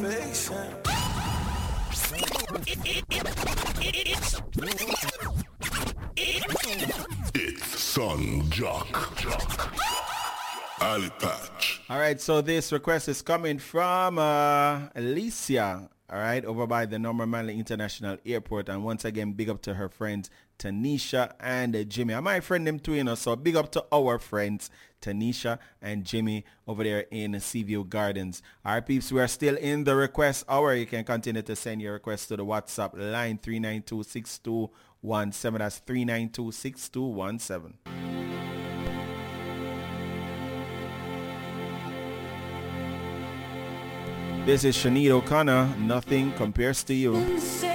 It's Son Jock. Ali Patch. All right, so this request is coming from Alicia, all right, over by the Norman Manley International Airport. And once again, big up to her friends, Tanisha and Jimmy. I might friend them too, so big up to our friends, Tanisha and Jimmy over there in Seaview Gardens. All right, peeps, we are still in the request hour. You can continue to send your request to the WhatsApp line 392-6217. That's 392-6217. This is Sinead O'Connor, Nothing Compares to You.